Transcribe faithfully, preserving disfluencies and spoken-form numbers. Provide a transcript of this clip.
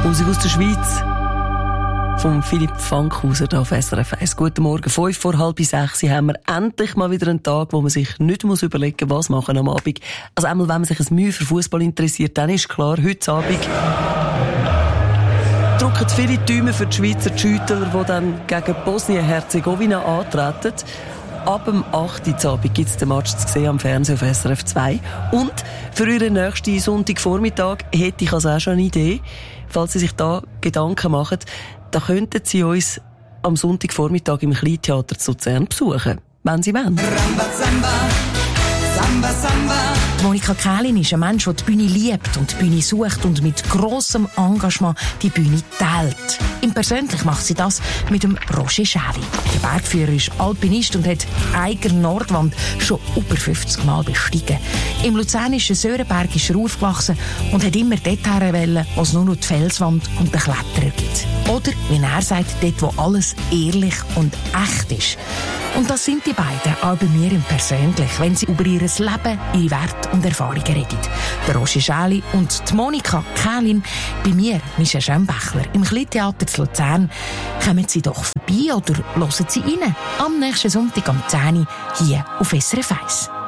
Musik aus der Schweiz von Philipp Fankhauser hier auf S R F eins. Guten Morgen, fünf vor halb sechs haben wir endlich mal wieder einen Tag, wo man sich nicht muss überlegen muss, was machen am Abend. Also einmal, wenn man sich ein Mühe für Fußball interessiert, dann ist klar, heute Abend drücken viele Däume für die Schweizer Schüttler, die dann gegen Bosnien-Herzegowina antreten. Ab dem acht Uhr Abend gibt es den Match zu sehen am Fernsehen auf S R F zwei. Und für euren nächsten Sonntagvormittag hätte ich also auch schon eine Idee. Falls Sie sich da Gedanken machen, da könnten Sie uns am Sonntagvormittag im Kleintheater zu Luzern besuchen, wenn Sie wollen. Ramba, Samba, Samba, Samba. Monika Kählin ist ein Mensch, der die Bühne liebt und die Bühne sucht und mit grossem Engagement die Bühne teilt. Im Persönlich macht sie das mit dem Roger Schäli. Der Bergführer ist Alpinist und hat die eigene Nordwand schon über fünfzig Mal bestiegen. Im luzernischen Sörenberg ist er aufgewachsen und hat immer dorthin wollen, wo es nur noch die Felswand und den Kletterer gibt. Oder, wie er sagt, dort, wo alles ehrlich und echt ist. Und das sind die beiden auch bei mir im Persönlich, wenn sie über ihr Leben, ihre Werte und Erfahrungen reden. Der Roger Schäli und die Monika Kählin, bei mir, Michel Schembechler, im Kleintheater zu Luzern. Kommen Sie doch vorbei oder hören Sie rein. Am nächsten Sonntag am zehn Uhr hier auf S R F eins.